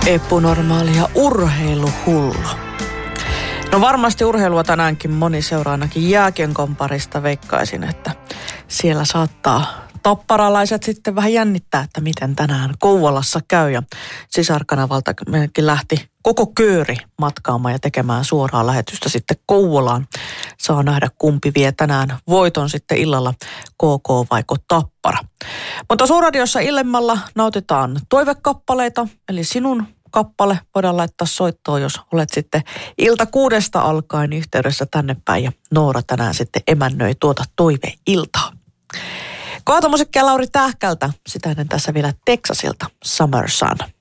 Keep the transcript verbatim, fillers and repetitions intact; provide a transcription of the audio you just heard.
Epänormaalia urheiluhullu. No varmasti urheilua tänäänkin moni seuraa, ainakin jääkiekon parista veikkaisin, että siellä saattaa tapparalaiset sitten vähän jännittää, että miten tänään Kouvolassa käy. Ja sisarkanavalta meidänkin lähti koko kööri matkaamaan ja tekemään suoraa lähetystä sitten Kouvolaan. Saa nähdä, kumpi vie tänään voiton sitten illalla, K K vaiko Tappara. Mutta Suurradiossa illemmalla nautitaan toivekappaleita, eli sinun kappale voidaan laittaa soittoon, jos olet sitten ilta kuudesta alkaen yhteydessä tänne päin. Ja Noora tänään sitten emännöi tuota toiveiltaa. Kaatomusikkia Lauri Tähkältä, sitä ennen tässä vielä Texasilta, Summer Sun.